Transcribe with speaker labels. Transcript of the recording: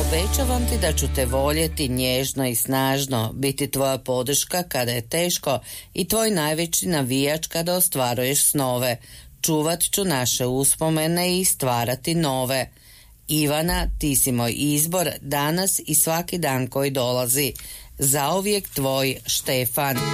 Speaker 1: Obećavam ti da ću te voljeti nježno i snažno, biti tvoja podrška kada je teško i tvoj najveći navijač kada ostvaruješ snove. Čuvat ću naše uspomene i stvarati nove. Ivana, ti si moj izbor danas i svaki dan koji dolazi. Zauvijek tvoj Štefan.